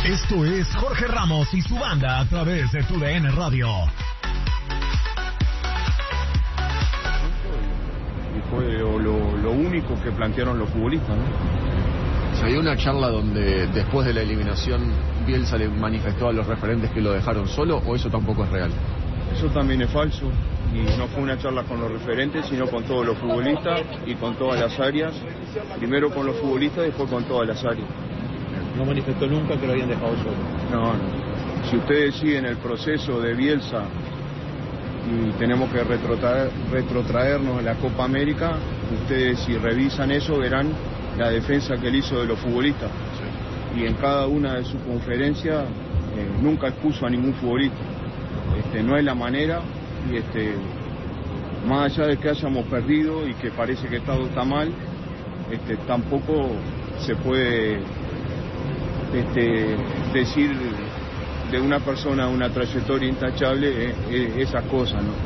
Esto es Jorge Ramos y su banda a través de TUDN Radio. Y fue lo único que plantearon los futbolistas, ¿no? Se dio una charla donde después de la eliminación Bielsa le manifestó a los referentes que lo dejaron solo, ¿o eso tampoco es real? Eso también es falso, y no fue una charla con los referentes, sino con todos los futbolistas y con todas las áreas. Primero con los futbolistas, después con todas las áreas. No manifestó nunca que lo habían dejado solo. No. Si ustedes siguen el proceso de Bielsa y tenemos que retrotraernos a la Copa América, ustedes si revisan eso verán la defensa que él hizo de los futbolistas. Sí. Y en cada una de sus conferencias nunca expuso a ningún futbolista. No es la manera, y más allá de que hayamos perdido y que parece que todo está mal, tampoco se puede decir de una persona una trayectoria intachable esas cosas, ¿no?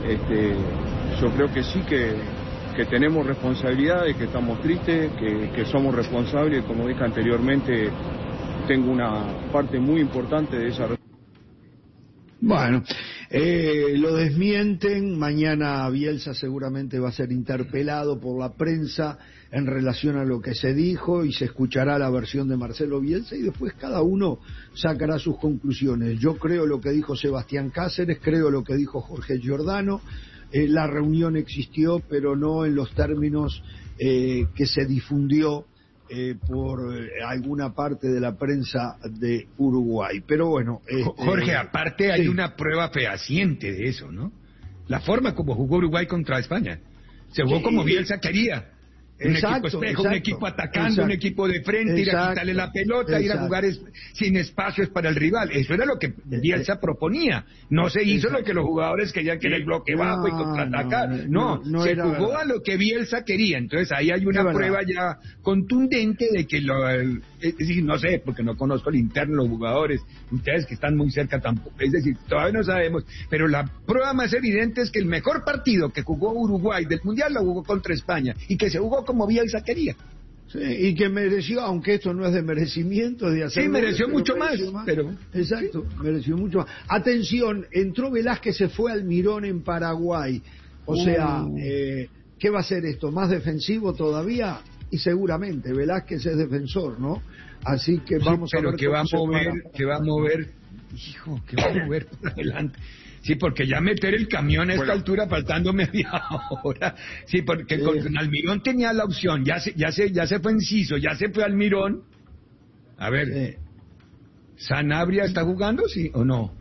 Yo creo que sí que tenemos responsabilidades, que estamos tristes, que somos responsables. Como dije anteriormente, tengo una parte muy importante de esa responsabilidad. Bueno, lo desmienten. Mañana Bielsa seguramente va a ser interpelado por la prensa en relación a lo que se dijo, y se escuchará la versión de Marcelo Bielsa y después cada uno sacará sus conclusiones. Yo creo lo que dijo Sebastián Cáceres, creo lo que dijo Jorge Giordano. La reunión existió, pero no en los términos que se difundió por alguna parte de la prensa de Uruguay. Pero bueno, Jorge, aparte hay sí, una prueba fehaciente de eso, ¿no? La forma como jugó Uruguay contra España. Se jugó como Bielsa quería. Un equipo espejo, un equipo atacando, un equipo de frente, ir a quitarle la pelota, ir a jugar sin espacios para el rival. Eso era lo que Bielsa proponía. No se hizo lo que los jugadores querían, que era el bloque bajo y contraatacar. No, se jugó a lo que Bielsa quería. Entonces ahí hay una prueba ya contundente de que es decir, no sé, porque no conozco el interno de los jugadores, ustedes que están muy cerca tampoco, es decir, todavía no sabemos, pero la prueba más evidente es que el mejor partido que jugó Uruguay del Mundial lo jugó contra España, y que se jugó como Bielsa quería. Sí, y que mereció, aunque esto no es de merecimiento, de hacer. Sí, mereció mucho más. Pero exacto, sí, mereció mucho más. Atención, entró Velázquez, se fue al Mirón en Paraguay. O sea, ¿qué va a hacer esto? ¿Más defensivo todavía? Y seguramente Velázquez es defensor, ¿no? Así que vamos a ver que va a mover, hijo, que va a mover por adelante. Sí, porque ya meter el camión a esta altura faltando media hora. Sí, porque con Almirón tenía la opción, ya se fue Enciso, ya se fue Almirón. A ver, ¿Sanabria está jugando, sí o no?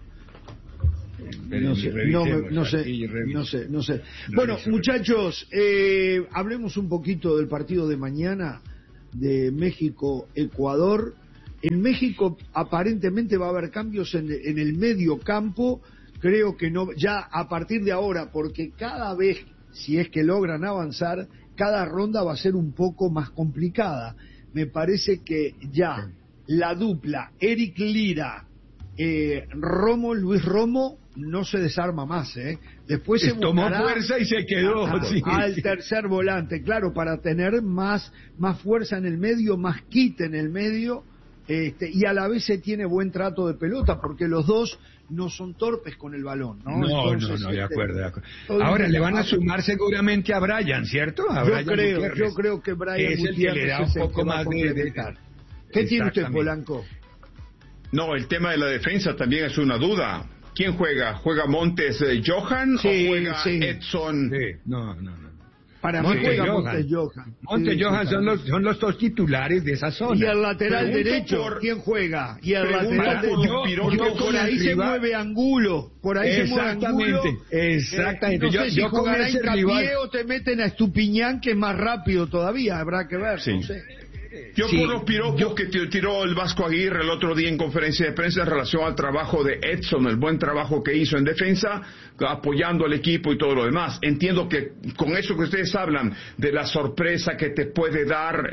No sé. Bueno, muchachos, hablemos un poquito del partido de mañana de México-Ecuador. En México aparentemente va a haber cambios en el medio campo. Creo que no, ya a partir de ahora, porque cada vez, si es que logran avanzar, cada ronda va a ser un poco más complicada. Me parece que ya la dupla Eric Lira, Luis Romo, no se desarma más, Después se tomó fuerza y se quedó al tercer volante, claro, para tener más fuerza en el medio, más quite en el medio, y a la vez se tiene buen trato de pelota, porque los dos no son torpes con el balón, ¿no? Entonces, de acuerdo. Ahora le van a sumar seguramente a Brian, ¿cierto? Yo creo que Brian es el que le da un poco más de... ¿Qué tiene usted, Polanco? No, el tema de la defensa también es una duda. ¿Quién juega? ¿Juega Montes Johan o juega Edson? Sí. No. Para mí juega Montes Johan. Montes Johan son los dos titulares de esa zona. Y el lateral derecho, ¿quién juega? Y el lateral derecho, por ahí se mueve Angulo. Exactamente. No sé si jugará Hincapié o te meten a Estupiñán, que es más rápido todavía, habrá que ver, no sé. Yo por los piropos que tiró el Vasco Aguirre el otro día en conferencia de prensa en relación al trabajo de Edson, el buen trabajo que hizo en defensa, apoyando al equipo y todo lo demás. Entiendo que con eso que ustedes hablan, de la sorpresa que te puede dar,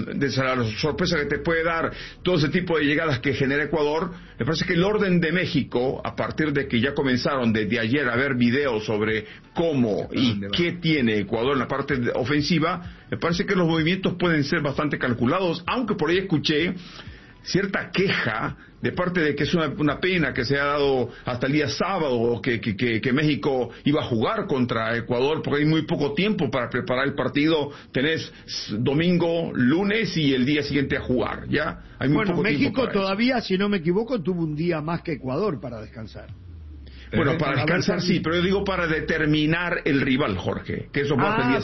todo ese tipo de llegadas que genera Ecuador, me parece que el orden de México, a partir de que ya comenzaron desde ayer a ver videos sobre cómo y qué tiene Ecuador en la parte ofensiva, me parece que los movimientos pueden ser bastante calculados, aunque por ahí escuché cierta queja de parte de que es una pena que se ha dado hasta el día sábado que México iba a jugar contra Ecuador, porque hay muy poco tiempo para preparar el partido. Tenés domingo, lunes y el día siguiente a jugar, ¿ya? Hay muy poco México tiempo para todavía, eso. si no me equivoco, tuvo un día más que Ecuador para descansar. Bueno, para descansar sí, pero yo digo para determinar el rival, Jorge, que eso va a pedir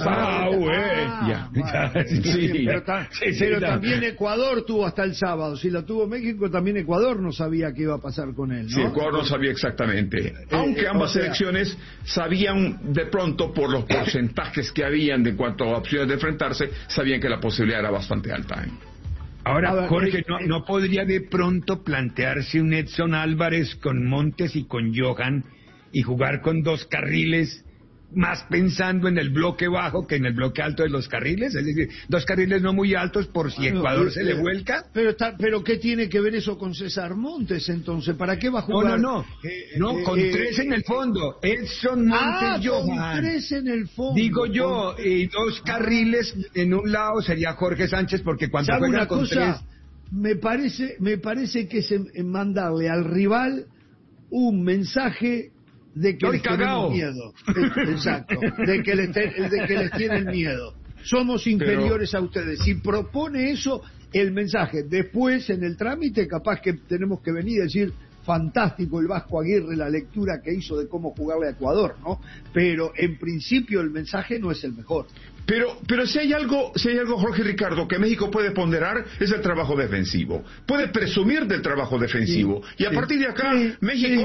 pero también Ecuador tuvo hasta el sábado. Si lo tuvo México, también Ecuador no sabía qué iba a pasar con él, ¿no? Sí, Ecuador no sabía exactamente. Aunque ambas selecciones sabían de pronto, por los porcentajes que habían en cuanto a opciones de enfrentarse, sabían que la posibilidad era bastante alta. Ahora, Jorge, ¿no podría de pronto plantearse un Edson Álvarez con Montes y con Johan y jugar con 2 carriles, más pensando en el bloque bajo que en el bloque alto de los carriles? Es decir, 2 carriles no muy altos por si Ecuador se le vuelca. Pero ¿qué tiene que ver eso con César Montes, entonces? ¿Para qué va a jugar? No, con 3 en el fondo. Edson, Montes, Johan. Con 3 en el fondo. Digo yo, y 2 carriles en un lado sería Jorge Sánchez, porque cuando juegan con 3... Me parece que es mandarle al rival un mensaje de que les tenemos miedo. Exacto, de que les tienen miedo. Somos inferiores a ustedes. Si propone eso, el mensaje, después en el trámite capaz que tenemos que venir y decir: fantástico el Vasco Aguirre, la lectura que hizo de cómo jugarle a Ecuador, ¿no? Pero en principio el mensaje no es el mejor. Pero si hay algo, Jorge Ricardo, que México puede ponderar, es el trabajo defensivo. Puede presumir del trabajo defensivo. Y a partir de acá, México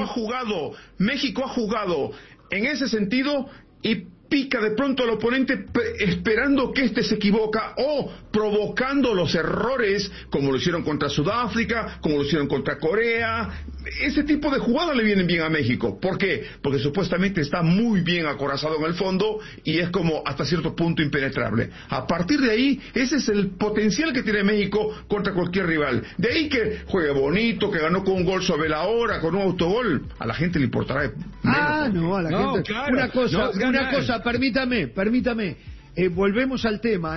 ha jugado en ese sentido y pica de pronto al oponente esperando que éste se equivoca o provocando los errores, como lo hicieron contra Sudáfrica, como lo hicieron contra Corea. Ese tipo de jugadas le vienen bien a México. ¿Por qué? Porque supuestamente está muy bien acorazado en el fondo y es como hasta cierto punto impenetrable. A partir de ahí, ese es el potencial que tiene México contra cualquier rival. De ahí que juegue bonito, que ganó con un gol sobre la hora, con un autogol. A la gente le importará menos. A la gente. Claro, una cosa, permítame. Volvemos al tema,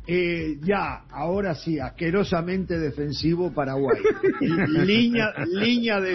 ahora sí, asquerosamente defensivo Paraguay. Línea de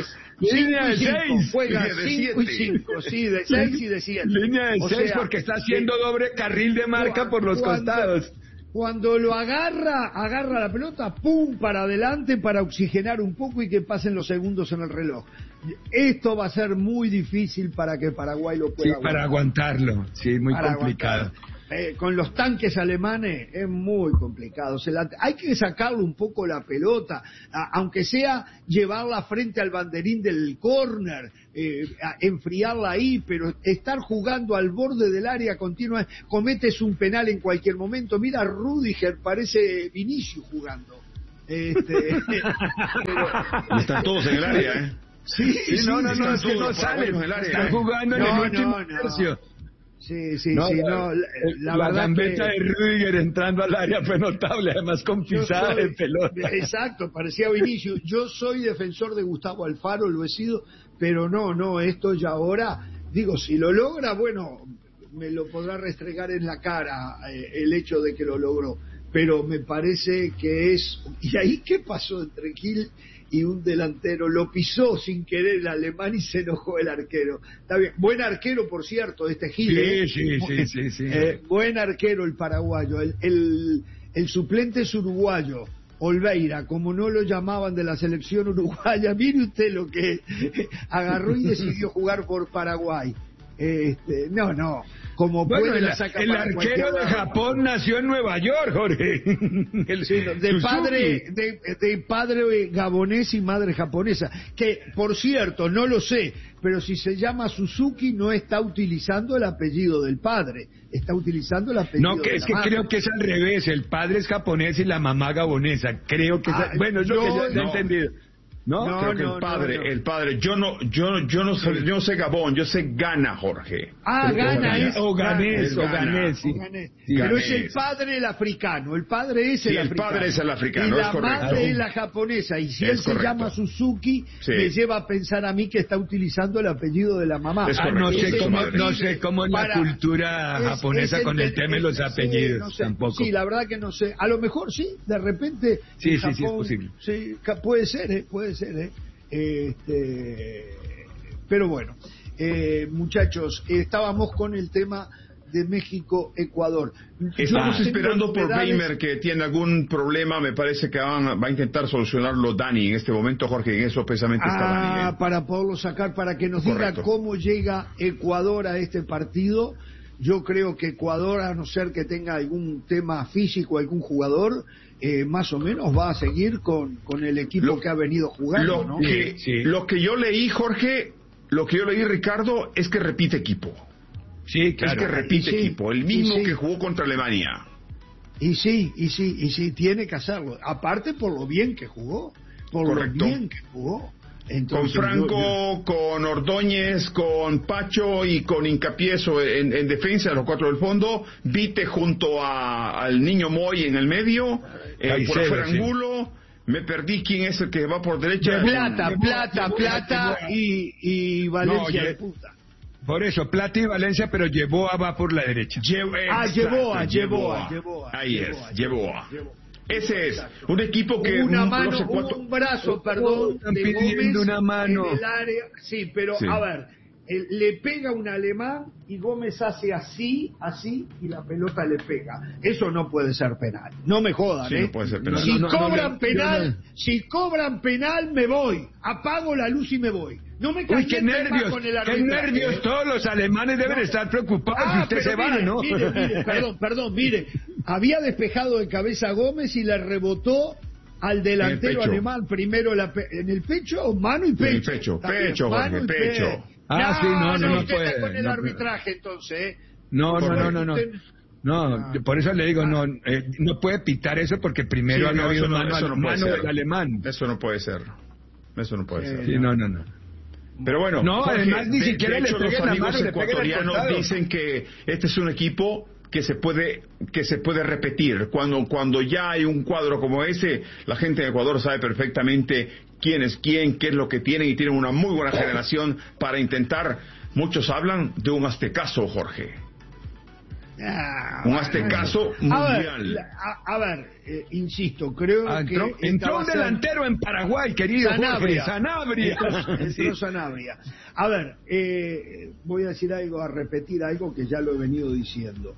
6. Juega 5 y 5, sí, de 6 y de 7. Línea de 6 porque está haciendo doble carril de marca por los costados. Cuando lo agarra la pelota, ¡pum!, para adelante para oxigenar un poco y que pasen los segundos en el reloj. Esto va a ser muy difícil para que Paraguay lo pueda para aguantarlo. Sí, muy complicado. Con los tanques alemanes es muy complicado. Hay que sacarle un poco la pelota, aunque sea llevarla frente al banderín del córner, enfriarla ahí, pero estar jugando al borde del área continua, cometes un penal en cualquier momento. Mira, Rüdiger parece Vinicius jugando. Están todos en el área, Sí, no, es que no salen. Están jugando en el último tercio. La gambeta de Rüdiger entrando al área fue notable, además con pisada de pelota. Exacto, parecía Vinicius. Yo soy defensor de Gustavo Alfaro, lo he sido, pero no, esto ya ahora, digo, si lo logra, bueno, me lo podrá restregar en la cara el hecho de que lo logró, pero me parece que es... ¿Y ahí qué pasó entre Gil y un delantero? Lo pisó sin querer el alemán y se enojó el arquero. Está bien, buen arquero, por cierto, este Gil. Sí. Buen arquero el paraguayo. El suplente es uruguayo, Olveira, como no lo llamaban de la selección uruguaya. Mire usted lo que agarró y decidió jugar por Paraguay. Como puede la saca el arquero de Japón nació en Nueva York, Jorge. De padre gabonés y madre japonesa, que por cierto no lo sé, pero si se llama Suzuki no está utilizando el apellido del padre, está utilizando el apellido de la madre. Creo que es al revés, el padre es japonés y la mamá gabonesa, creo que bueno, es lo que yo he entendido. ¿No? Creo que el padre, yo no sé Gabón, yo sé Ghana, Jorge. Ghana o Ganés, sí. Pero es el padre el africano, el padre es el africano. El padre es el africano, y es correcto. la madre es la japonesa, y si él se llama Suzuki, me lleva a pensar a mí que está utilizando el apellido de la mamá. No sé cómo es la cultura japonesa con el tema de los apellidos, no sé, tampoco. Sí, la verdad que no sé. A lo mejor sí, de repente. Sí, Japón, sí, es posible. Sí, puede ser, pero bueno, muchachos, estábamos con el tema de México-Ecuador. Estamos esperando por Weimer, que tiene algún problema. Me parece que va a intentar solucionarlo Dani en este momento, Jorge. En eso precisamente está Dani. Para poderlo sacar, para que nos diga cómo llega Ecuador a este partido. Yo creo que Ecuador, a no ser que tenga algún tema físico, algún jugador, más o menos va a seguir con el equipo que ha venido jugando, ¿no? Lo que yo leí, Jorge, Ricardo, es que repite equipo. Sí, claro. Es que repite equipo, el mismo que jugó contra Alemania. Y sí, tiene que hacerlo. Aparte por lo bien que jugó, Entonces, con Franco, con Ordóñez, con Pacho y con Incapieso en defensa, los cuatro del fondo, Vite junto al niño Moy en el medio, por afuera Angulo, me perdí quién es el que va por derecha. Plata y Valencia de puta. Por eso, Plata y Valencia, pero va por la derecha. Llevó. Ahí es, llevó. Ese es un equipo que un brazo, perdón, de Gómez una mano en el área. Sí, pero a ver, le pega un alemán y Gómez hace así y la pelota le pega. Eso no puede ser penal. No me jodan, No puede ser penal. Si cobran penal me voy. Apago la luz y me voy. No me calienten más con el arbitraje. Qué nervios, todos los alemanes deben estar preocupados si usted se va, ¿no? Mire, perdón, había despejado de cabeza a Gómez y le rebotó al delantero alemán, primero en el pecho, mano y pecho. En el pecho, Jorge, pecho. No puede. Está con el arbitraje, entonces, No, por eso le digo, no puede pitar eso porque primero ha habido mano del alemán. Eso no puede ser. Sí, no. Pero bueno, Jorge, además ni siquiera de hecho, le los peguen amigos la mano, ecuatorianos dicen que este es un equipo que se puede repetir. Cuando ya hay un cuadro como ese, la gente de Ecuador sabe perfectamente quién es quién, qué es lo que tienen, y tienen una muy buena generación para intentar. Muchos hablan de un aztecaso, Jorge. Un aztecaso mundial. A ver, insisto, creo que entró un delantero en Paraguay, querido Jorge, Sanabria. Entró Sanabria. A ver, voy a decir algo, a repetir algo que ya lo he venido diciendo.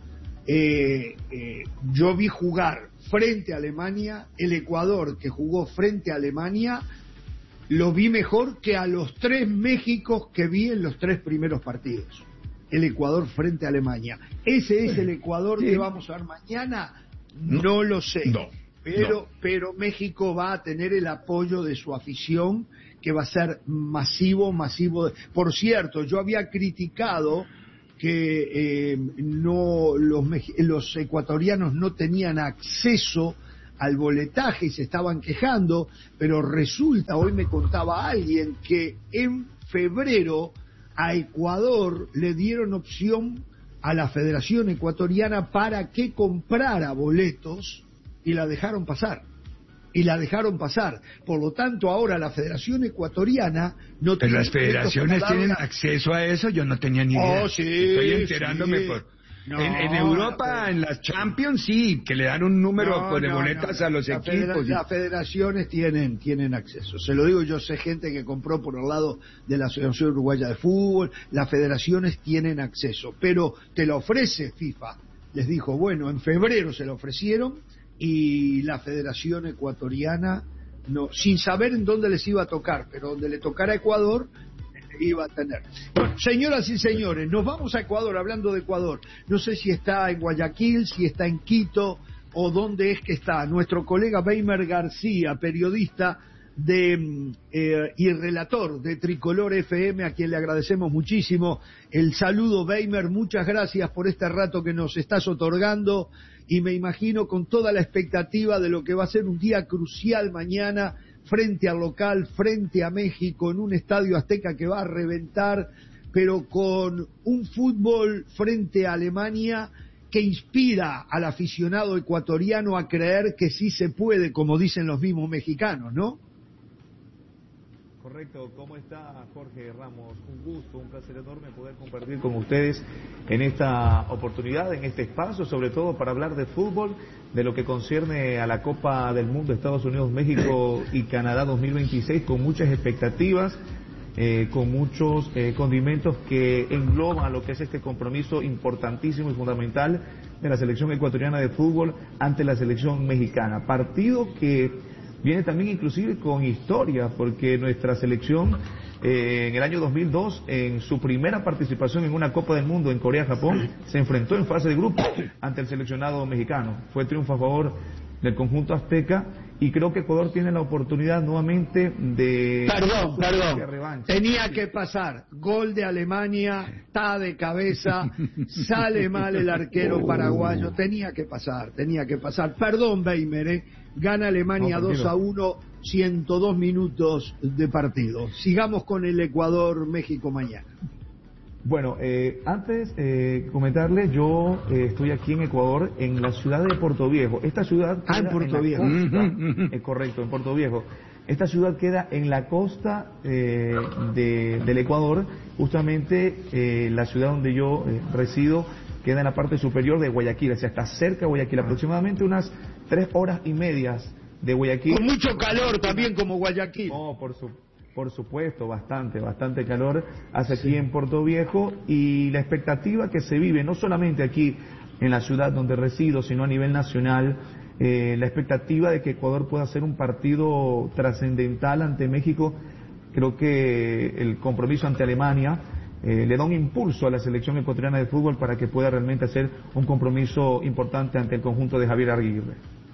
Yo vi jugar frente a Alemania, el Ecuador que jugó frente a Alemania, lo vi mejor que a los 3 Méxicos que vi en los 3 primeros partidos. El Ecuador frente a Alemania. ¿Ese es el Ecuador que vamos a ver mañana? No lo sé. Pero México va a tener el apoyo de su afición, que va a ser masivo. Por cierto, yo había criticado que los ecuatorianos no tenían acceso al boletaje y se estaban quejando, pero resulta, hoy me contaba alguien, que en febrero a Ecuador le dieron opción a la Federación Ecuatoriana para que comprara boletos y la dejaron pasar. Por lo tanto, ahora la Federación Ecuatoriana no tiene... Pero las federaciones tienen acceso a eso, yo no tenía ni idea. Sí, estoy enterándome en Europa, en las Champions, sí, que le dan un número de boletas a los equipos. Las federaciones tienen acceso. Se lo digo, yo sé gente que compró por el lado de la Asociación Uruguaya de Fútbol. Las federaciones tienen acceso, pero te lo ofrece FIFA. Les dijo, bueno, en febrero se lo ofrecieron y la Federación Ecuatoriana, no, sin saber en dónde les iba a tocar, pero donde le tocara a Ecuador, iba a tener. Bueno, señoras y señores, nos vamos a Ecuador. Hablando de Ecuador, no sé si está en Guayaquil, si está en Quito o dónde es que está nuestro colega Weimer García, periodista y relator de Tricolor FM, a quien le agradecemos muchísimo el saludo. Weimer, muchas gracias por este rato que nos estás otorgando, y me imagino con toda la expectativa de lo que va a ser un día crucial mañana frente al local, frente a México, en un estadio azteca que va a reventar, pero con un fútbol frente a Alemania que inspira al aficionado ecuatoriano a creer que sí se puede, como dicen los mismos mexicanos, ¿no? Correcto. ¿Cómo está Jorge Ramos? Un gusto, un placer enorme poder compartir con ustedes en esta oportunidad, en este espacio, sobre todo para hablar de fútbol, de lo que concierne a la Copa del Mundo Estados Unidos, México y Canadá 2026, con muchas expectativas, con muchos condimentos que engloban lo que es este compromiso importantísimo y fundamental de la selección ecuatoriana de fútbol ante la selección mexicana. Partido que viene también inclusive con historia, porque nuestra selección en el año 2002, en su primera participación en una Copa del Mundo en Corea-Japón, se enfrentó en fase de grupo ante el seleccionado mexicano. Fue triunfo a favor del conjunto azteca, y creo que Ecuador tiene la oportunidad nuevamente de... Perdón. Tenía que pasar. Gol de Alemania, está de cabeza, sale mal el arquero paraguayo. Tenía que pasar. Perdón, Weimer, gana Alemania 2-1, 102 minutos de partido. Sigamos con el Ecuador-México mañana. Bueno, antes comentarle, yo estoy aquí en Ecuador, en la ciudad de Puerto Viejo. Esta ciudad queda en Puerto Viejo. Correcto, en Puerto Viejo. Esta ciudad queda en la costa del Ecuador, justamente la ciudad donde yo resido queda en la parte superior de Guayaquil, o sea, está cerca de Guayaquil, aproximadamente unas 3 horas y media de Guayaquil. Con mucho calor también como Guayaquil. No, por supuesto, bastante calor hace aquí en Puerto Viejo, y la expectativa que se vive no solamente aquí en la ciudad donde resido, sino a nivel nacional, la expectativa de que Ecuador pueda hacer un partido trascendental ante México. Creo que el compromiso ante Alemania le da un impulso a la selección ecuatoriana de fútbol para que pueda realmente hacer un compromiso importante ante el conjunto de Javier Aguirre.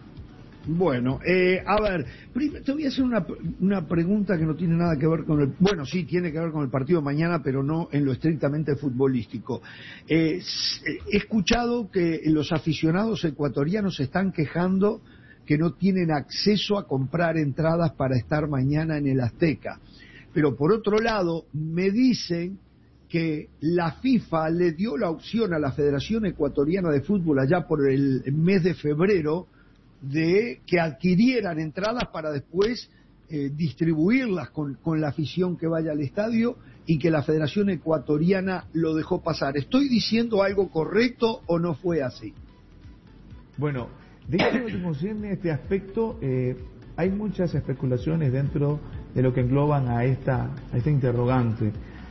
Bueno, a ver, te voy a hacer una pregunta que no tiene nada que ver con el... Bueno, sí, tiene que ver con el partido de mañana, pero no en lo estrictamente futbolístico. He escuchado que los aficionados ecuatorianos se están quejando que no tienen acceso a comprar entradas para estar mañana en el Azteca. Pero por otro lado, me dicen que la FIFA le dio la opción a la Federación Ecuatoriana de Fútbol allá por el mes de febrero de que adquirieran entradas para después distribuirlas con la afición que vaya al estadio, y que la Federación Ecuatoriana lo dejó pasar. ¿Estoy diciendo algo correcto o no fue así? Bueno, dentro de lo que concierne este aspecto, hay muchas especulaciones dentro de lo que engloban a esta interrogante.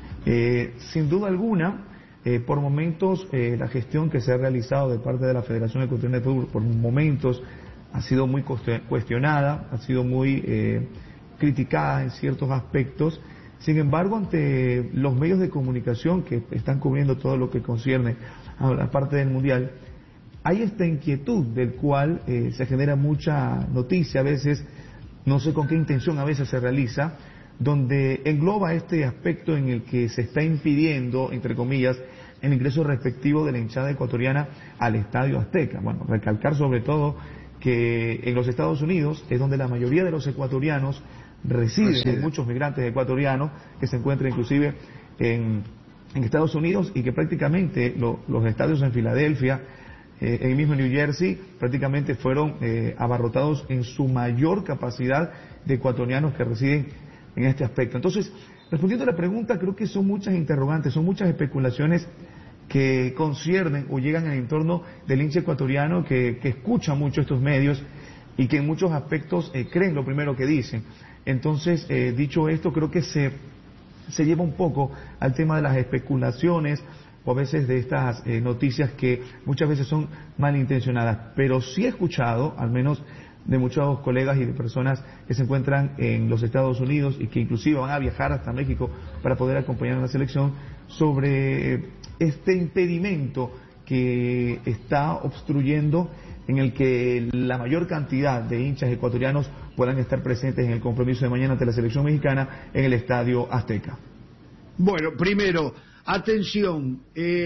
Sin duda alguna, por momentos la gestión que se ha realizado de parte de la Federación Ecuatoriana de Fútbol, por momentos ha sido muy cuestionada, ha sido muy criticada en ciertos aspectos. Sin embargo, ante los medios de comunicación que están cubriendo todo lo que concierne a la parte del Mundial, hay esta inquietud del cual se genera mucha noticia, a veces, no sé con qué intención a veces se realiza, donde engloba este aspecto en el que se está impidiendo, entre comillas, el ingreso respectivo de la hinchada ecuatoriana al Estadio Azteca. Bueno, recalcar sobre todo que en los Estados Unidos es donde la mayoría de los ecuatorianos residen, hay muchos migrantes ecuatorianos que se encuentran inclusive en Estados Unidos, y que prácticamente los estadios en Filadelfia, en el mismo New Jersey, prácticamente fueron abarrotados en su mayor capacidad de ecuatorianos que residen en este aspecto. Entonces, respondiendo a la pregunta, creo que son muchas interrogantes, son muchas especulaciones que conciernen o llegan al entorno del hincha ecuatoriano que escucha mucho estos medios y que en muchos aspectos creen lo primero que dicen. Entonces, dicho esto, creo que se lleva un poco al tema de las especulaciones o a veces de estas noticias que muchas veces son malintencionadas, pero sí he escuchado, al menos de muchos colegas y de personas que se encuentran en los Estados Unidos y que inclusive van a viajar hasta México para poder acompañar a la selección, sobre este impedimento que está obstruyendo en el que la mayor cantidad de hinchas ecuatorianos puedan estar presentes en el compromiso de mañana ante la selección mexicana en el Estadio Azteca. Bueno, primero, atención,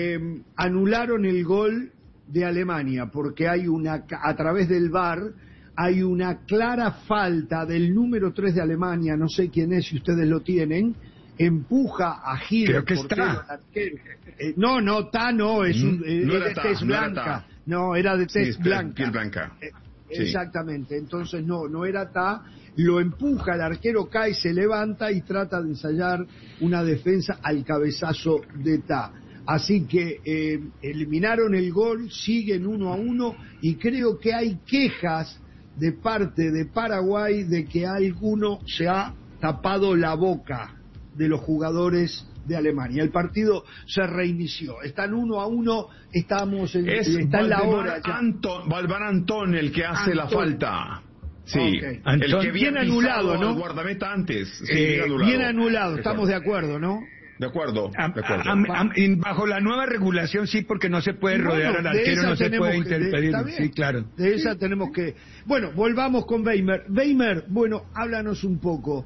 anularon el gol de Alemania porque hay a través del VAR hay una clara falta del número 3 de Alemania, no sé quién es, si ustedes lo tienen, empuja a Gil. Creo que está. No, es de tez blanca. No, era de tez blanca. Sí. Exactamente, entonces no era Ta, lo empuja, el arquero cae, se levanta y trata de ensayar una defensa al cabezazo de Ta. Así que eliminaron el gol, siguen 1-1 y creo que hay quejas de parte de Paraguay de que alguno se ha tapado la boca de los jugadores de Alemania. El partido se reinició. Están 1-1, está en la hora ya. Valvar Antón el que hace la falta. Sí, okay. El que bien anulado, ¿no? El guardameta antes. Sí, bien anulado, estamos de acuerdo, ¿no? De acuerdo. Bajo la nueva regulación sí, porque no se puede rodear al arquero, no se puede interpedir. Sí, claro. De esa tenemos que... Bueno, volvamos con Weimer. Weimer, bueno, háblanos un poco.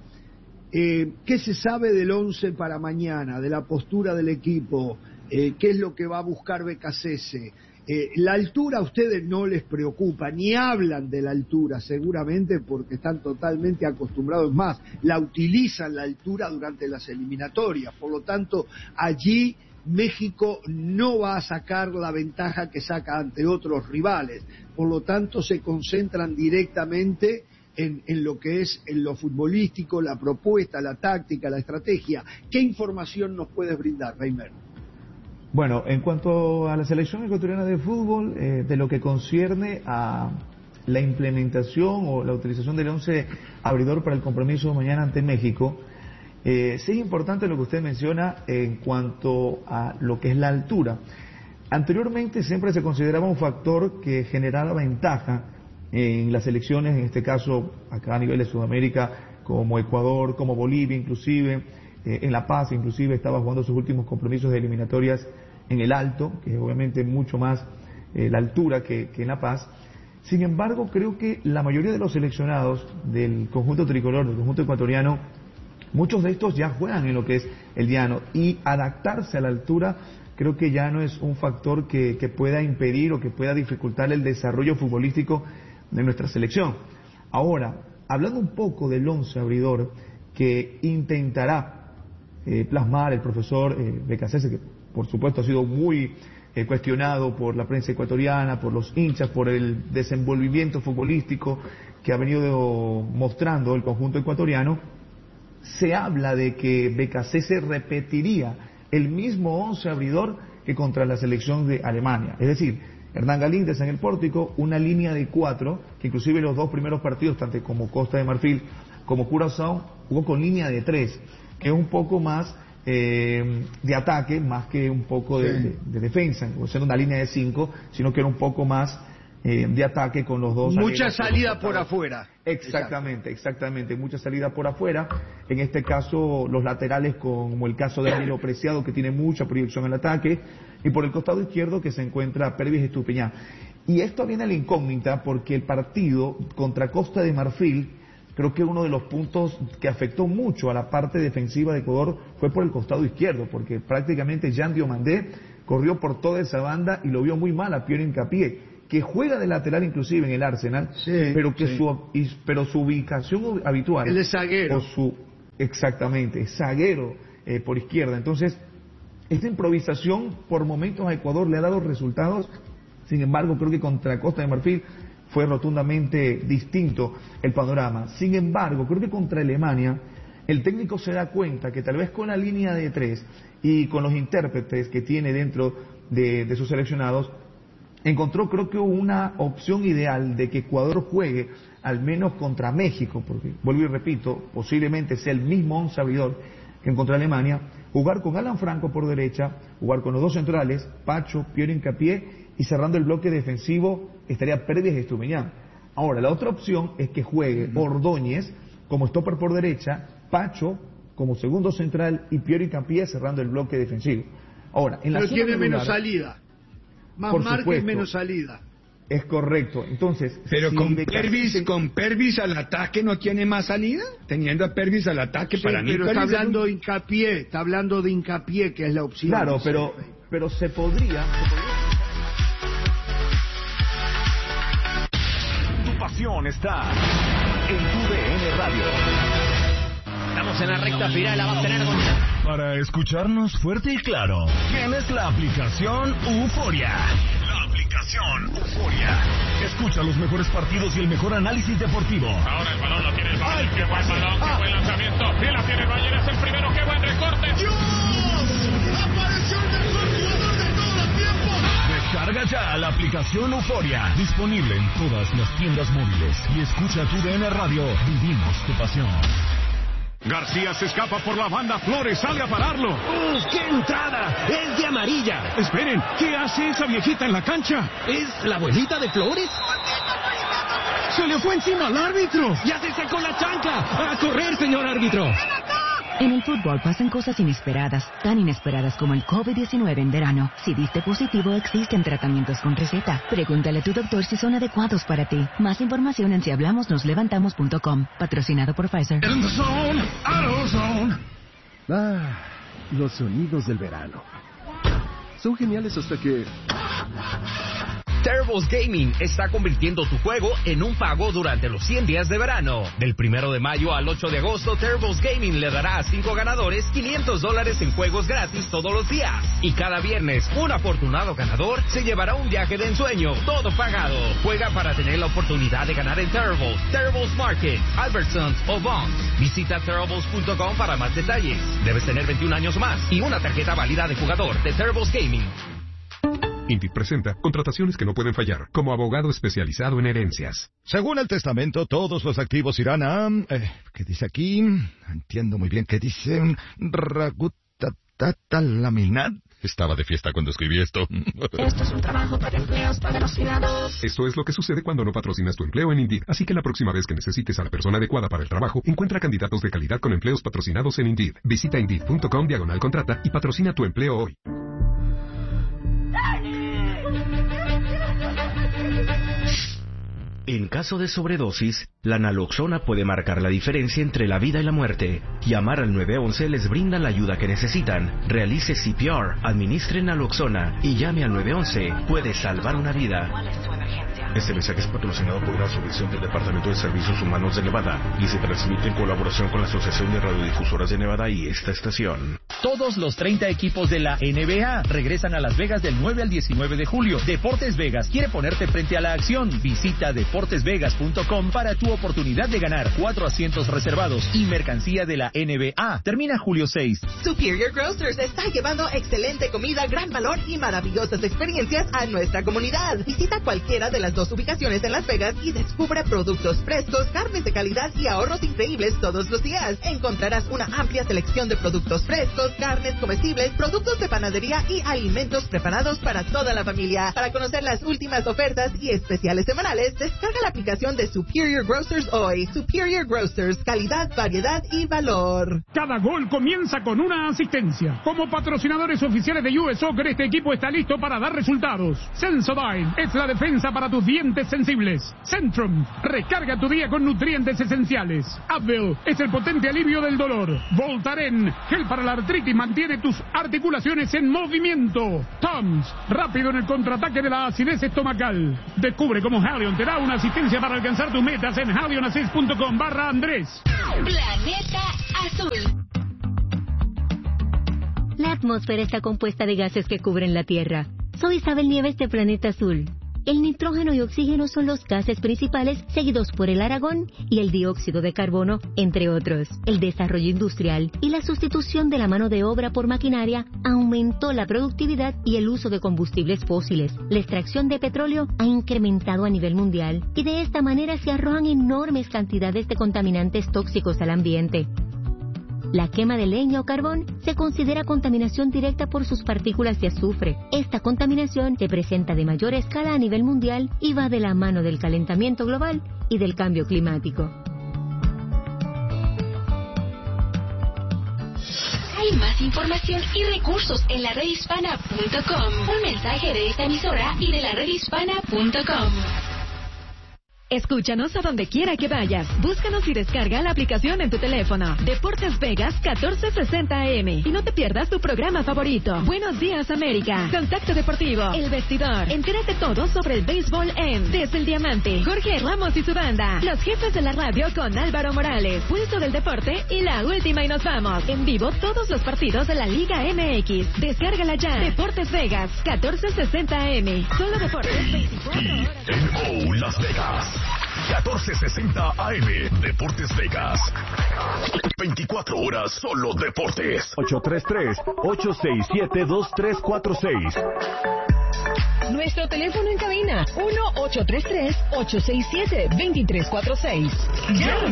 ¿Qué se sabe del 11 para mañana, de la postura del equipo? ¿Qué es lo que va a buscar Becasese? La altura a ustedes no les preocupa, ni hablan de la altura seguramente porque están totalmente acostumbrados, más, la utilizan la altura durante las eliminatorias, por lo tanto allí México no va a sacar la ventaja que saca ante otros rivales, por lo tanto se concentran directamente en lo que es en lo futbolístico, la propuesta, la táctica, la estrategia. ¿Qué información nos puedes brindar, Weimer? Bueno, en cuanto a la selección ecuatoriana de fútbol, de lo que concierne a la implementación o la utilización del 11 abridor para el compromiso de mañana ante México, sí es importante lo que usted menciona en cuanto a lo que es la altura. Anteriormente siempre se consideraba un factor que generaba ventaja en las selecciones, en este caso acá a nivel de Sudamérica, como Ecuador, como Bolivia inclusive, en La Paz inclusive estaba jugando sus últimos compromisos de eliminatorias en el Alto, que es obviamente mucho más la altura que en La Paz. Sin embargo, creo que la mayoría de los seleccionados del conjunto tricolor, del conjunto ecuatoriano, muchos de estos ya juegan en lo que es el llano, y adaptarse a la altura creo que ya no es un factor que pueda impedir o que pueda dificultar el desarrollo futbolístico de nuestra selección. Ahora, hablando un poco del 11 abridor que intentará plasmar el profesor Becasese, que por supuesto ha sido muy cuestionado por la prensa ecuatoriana, por los hinchas, por el desenvolvimiento futbolístico que ha venido mostrando el conjunto ecuatoriano, se habla de que Becasese repetiría el mismo 11 abridor que contra la selección de Alemania, es decir, Hernán Galíndez en el pórtico, una línea de 4, que inclusive los dos primeros partidos, tanto como Costa de Marfil como Curazao, jugó con línea de 3, que es un poco más de ataque, más que un poco de defensa, o sea, una línea de 5, sino que era un poco más de ataque con los dos. Mucha salida por afuera. Exactamente, mucha salida por afuera. En este caso, los laterales, como el caso de Danilo Preciado, que tiene mucha proyección al ataque, y por el costado izquierdo que se encuentra Pervis Estupiñán. Y esto viene a la incógnita porque el partido contra Costa de Marfil, creo que uno de los puntos que afectó mucho a la parte defensiva de Ecuador fue por el costado izquierdo, porque prácticamente Jean Diomandé corrió por toda esa banda y lo vio muy mal a Pierre Hincapié, que juega de lateral inclusive en el Arsenal, pero su ubicación habitual, el de zaguero, exactamente, zaguero por izquierda. Entonces, esta improvisación por momentos a Ecuador le ha dado resultados. Sin embargo, creo que contra Costa de Marfil fue rotundamente distinto el panorama. Sin embargo, creo que contra Alemania el técnico se da cuenta que tal vez con la línea de 3 y con los intérpretes que tiene dentro de sus seleccionados, encontró creo que una opción ideal de que Ecuador juegue al menos contra México, porque vuelvo y repito, posiblemente sea el mismo 11 abridor que contra Alemania, jugar con Alan Franco por derecha, jugar con los dos centrales, Pacho, Pierre Hincapié, y cerrando el bloque defensivo estaría Pervis Estupiñán. Ahora, la otra opción es que juegue Ordóñez como stopper por derecha, Pacho como segundo central y Pierre Hincapié cerrando el bloque defensivo. Ahora, en la pero zona tiene medular, menos salida, más por marca supuesto, y menos salida. Es correcto. Entonces, pero si con Pervis al ataque no tiene más salida, teniendo a Pervis al ataque, sí, para mí. Pero está hablando de Hincapié, que es la opción. Claro, pero se podría. pasión está en TUDN Radio. Estamos en la recta final, la va a tener Para escucharnos fuerte y claro, tienes la aplicación Euforia. La aplicación Euforia. Escucha los mejores partidos y el mejor análisis deportivo. Ahora el balón lo tiene el Bayern. ¡Qué buen balón! ¡Qué buen lanzamiento! ¡Y la tiene el Bayern! ¡Es el primero! ¡Qué buen recorte! ¡Dios! ¡Apareció el mejor jugador de todos los tiempos! Descarga ya la aplicación Euforia. Disponible en todas las tiendas móviles. Y escucha TUDN Radio. Vivimos tu pasión. García se escapa por la banda. Flores sale a pararlo. ¡Uf, qué entrada! ¡Es de amarilla! Esperen, ¿qué hace esa viejita en la cancha? ¿Es la abuelita de Flores? ¡Se le fue encima al árbitro! ¡Ya se sacó la chancla! ¡A correr, señor árbitro! En el fútbol pasan cosas inesperadas, tan inesperadas como el COVID-19 en verano. Si diste positivo, existen tratamientos con receta. Pregúntale a tu doctor si son adecuados para ti. Más información en sihablamosnoslevantamos.com. Patrocinado por Pfizer. Los sonidos del verano. Son geniales hasta que... Turbo's Gaming está convirtiendo tu juego en un pago durante los 100 días de verano. Del 1 de mayo al 8 de agosto, Turbo's Gaming le dará a 5 ganadores $500 en juegos gratis todos los días. Y cada viernes, un afortunado ganador se llevará un viaje de ensueño, todo pagado. Juega para tener la oportunidad de ganar en Turbo's Market, Albertsons o Bonds. Visita turbo's.com para más detalles. Debes tener 21 años más y una tarjeta válida de jugador de Turbo's Gaming. Indeed presenta contrataciones que no pueden fallar, como abogado especializado en herencias. Según el testamento, todos los activos irán a... ¿qué dice aquí? No entiendo muy bien qué dice. Ragutatatalaminar. Estaba de fiesta cuando escribí esto. Esto es un trabajo para empleos patrocinados. Esto es lo que sucede cuando no patrocinas tu empleo en Indeed. Así que la próxima vez que necesites a la persona adecuada para el trabajo, encuentra candidatos de calidad con empleos patrocinados en Indeed. Visita Indeed.com/contrata y patrocina tu empleo hoy. En caso de sobredosis, la naloxona puede marcar la diferencia entre la vida y la muerte. Llamar al 911 les brinda la ayuda que necesitan. Realice CPR, administre naloxona y llame al 911. Puede salvar una vida. Este mensaje es patrocinado por una subvención del Departamento de Servicios Humanos de Nevada y se transmite en colaboración con la Asociación de Radiodifusoras de Nevada y esta estación. Todos los 30 equipos de la NBA regresan a Las Vegas del 9 al 19 de julio. Deportes Vegas quiere ponerte frente a la acción. Visita deportesvegas.com para tu oportunidad de ganar 4 asientos reservados y mercancía de la NBA. Termina julio 6. Superior Grocers está llevando excelente comida, gran valor y maravillosas experiencias a nuestra comunidad. Visita cualquiera de las dos ubicaciones en Las Vegas y descubre productos frescos, carnes de calidad y ahorros increíbles todos los días. Encontrarás una amplia selección de productos frescos, carnes comestibles, productos de panadería y alimentos preparados para toda la familia. Para conocer las últimas ofertas y especiales semanales, descarga la aplicación de Superior Grocers hoy. Superior Grocers, calidad, variedad y valor. Cada gol comienza con una asistencia. Como patrocinadores oficiales de US Soccer, este equipo está listo para dar resultados. Sensodyne es la defensa para tus dientes sensibles. Centrum, recarga tu día con nutrientes esenciales. Advil es el potente alivio del dolor. Voltaren, gel para la artritis, mantiene tus articulaciones en movimiento. Tums, rápido en el contraataque de la acidez estomacal. Descubre cómo Halion te da una asistencia para alcanzar tus metas en halionassist.com/Andrés. Planeta Azul. La atmósfera está compuesta de gases que cubren la Tierra. Soy Isabel Nieves de Planeta Azul. El nitrógeno y oxígeno son los gases principales, seguidos por el argón y el dióxido de carbono, entre otros. El desarrollo industrial y la sustitución de la mano de obra por maquinaria aumentó la productividad y el uso de combustibles fósiles. La extracción de petróleo ha incrementado a nivel mundial y de esta manera se arrojan enormes cantidades de contaminantes tóxicos al ambiente. La quema de leña o carbón se considera contaminación directa por sus partículas de azufre. Esta contaminación se presenta de mayor escala a nivel mundial y va de la mano del calentamiento global y del cambio climático. Hay más información y recursos en la redhispana.com. Un mensaje de esta emisora y de la redhispana.com. Escúchanos a donde quiera que vayas. Búscanos y descarga la aplicación en tu teléfono. Deportes Vegas 1460 AM. Y no te pierdas tu programa favorito. Buenos días, América. Contacto Deportivo. El Vestidor. Entérate todo sobre el béisbol en Desde el Diamante. Jorge Ramos y su banda. Los jefes de la radio con Álvaro Morales. Pulso del deporte y la última y nos vamos. En vivo todos los partidos de la Liga MX. Descárgala ya. Deportes Vegas 1460 AM. Solo deportes 24 horas. TNO Las Vegas 1460 AM. Deportes Vegas 24 horas solo deportes. 833-867-2346. Nuestro teléfono en cabina 1-833-867-2346.